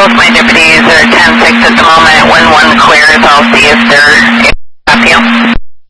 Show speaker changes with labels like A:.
A: both my deputies are 10-6 at the moment. When one clears, I'll see if they're happy.